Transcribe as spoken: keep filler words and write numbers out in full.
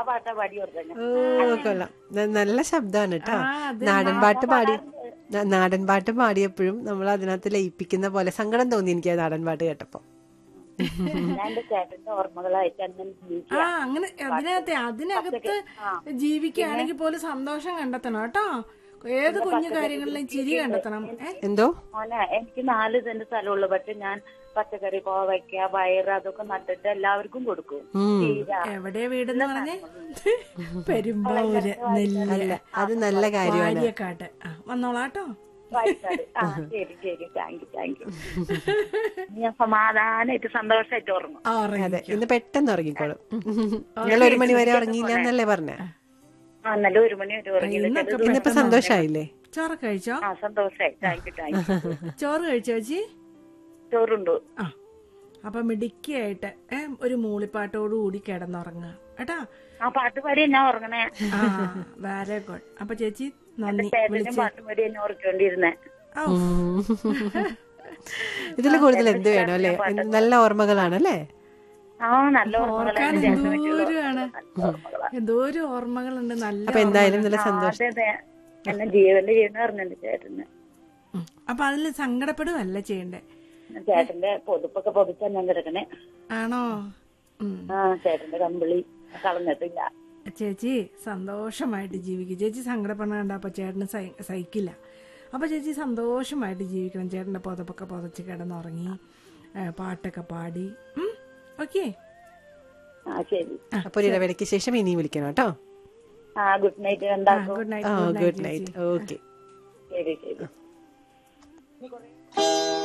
ആ പാട്ടാ പാടി കൊടുത്തന്നെ. ഓ കൊള്ളാം, ന- നല്ല ശബ്ദമാണ് കേട്ടോ. നാടൻ പാട്ട് പാടി ന- നാടൻ പാട്ട് പാടിയപ്പോഴും നമ്മൾ അതിനകത്ത് ലയിപ്പിക്കുന്ന പോലെ സങ്കടം തോന്നി എനിക്ക് ആ നാടൻ പാട്ട് കേട്ടപ്പോ. ഞാൻ എന്റെ ചേട്ടന്റെ ഓർമ്മകളായിട്ട് അങ്ങനെ ആ ജീവിക്കുക. അങ്ങനെ അതിനകത്ത് അതിനകത്ത് ജീവിക്കുകയാണെങ്കിൽ പോലും സന്തോഷം കണ്ടെത്തണം കേട്ടോ. ഏത് കുഞ്ഞു കാര്യങ്ങളിലും ചിരി കണ്ടെത്തണം. ഏ എന്തോ മോനെ എനിക്ക് നാല് സെന്റ് സ്ഥലമുള്ളൂ. പക്ഷെ ഞാൻ പച്ചക്കറി, കോവയ്ക്ക, പയറ് അതൊക്കെ നട്ടിട്ട് എല്ലാവർക്കും കൊടുക്കും. ചീര എവിടെയാ വീടെന്ന് പറഞ്ഞേ? പെരുമ്പാവൂര് നെല്ല് അത് നല്ല കാര്യമാണ്. വാര്യക്കാട്ട്. ആ വന്നോളാട്ടോ. വയസ്സാട്. ആ ശരി ശരി, താങ്ക് യു താങ്ക് യു. ഞാൻ സമാധാനായിട്ട് സന്തോഷമായിട്ട് ഉറങ്ങും. ആ ഉറങ്ങി. അതെ, ഇന്ന് പെട്ടെന്ന് ഉറങ്ങിക്കോളും. നിങ്ങൾ ഒരു മണി വരെ ഉറങ്ങിയില്ല എന്നല്ലേ പറഞ്ഞേ? ആ നല്ല ഒരു മണി വരെ ഉറങ്ങിയില്ല. ഇന്നൊക്കെ ഇന്നിപ്പോ സന്തോഷായില്ലേ? ചോറ് കഴിച്ചോ? ആ സന്തോഷായി. Thank you thank you. ചോറ് കഴിച്ചോ ചേച്ചി? ചോറുണ്ടോ? ആ അപ്പൊ മിടുക്കിയായിട്ട് ഏ ഒരു മൂളിപ്പാട്ടോടു കൂടി കിടന്നുറങ്ങുക കേട്ടാ. ആ പാട്ട് പാടിയാ ഞാൻ ഉറങ്ങണേ. ആ വെരി ഗുഡ്. അപ്പൊ ചേച്ചി നന്ദി ചേട്ടനും വിളിച്ച. പാട്ട് പാടി എന്നെ ഉറക്കേണ്ടിയിരുന്നേ. ഇതില് കൂടുതൽ എന്ത് വേണം അല്ലേ? നല്ല ഓർമ്മകളാണല്ലേ? ആ നല്ല ഓർക്കാൻ ഓർമ്മകളാണ്. എന്തോരാണ്, എന്തോരം ഓർമ്മകളുണ്ട്. നല്ല അപ്പൊ എന്തായാലും നല്ല സന്തോഷം. അതെ അതെ, എന്നെ ജീവന്റെ ജീവൻ പറഞ്ഞിട്ടുണ്ട് ചേട്ടന്. ഉം. അപ്പൊ അതില് സങ്കടപ്പെടുകയല്ല ചെയ്യണ്ടേ. ചേട്ടന്റെ പൊതുപ്പൊക്കെ പൊതിച്ചാ ഞാൻ കിടക്കണേ. ആണോ? ഉം. ആ ചേട്ടന്റെ കമ്പിളി കളഞ്ഞിട്ടില്ല. ചേച്ചി സന്തോഷമായിട്ട് ജീവിക്കും. ചേച്ചി സങ്കടപ്പെടണ്ട. അപ്പൊ ചേട്ടന് സഹി- സഹിക്കില്ല. അപ്പൊ ചേച്ചി സന്തോഷമായിട്ട് ജീവിക്കണം. ചേട്ടന്റെ പുതപ്പൊക്കെ പുതച്ച് കിടന്നുറങ്ങി ഏ, പാട്ടൊക്കെ പാടി. ഓക്കെ. ആ ശരി. അപ്പൊ ഒരു ഇടവേളയ്ക്ക് ശേഷം ഇനിയും വിളിക്കണം കേട്ടോ. ആ ഗുഡ് നൈറ്റ് ഉണ്ടാക്കും. ഗുഡ് ആ നൈറ്റ്. Good night. ഓക്കെ. ശരി ശരി.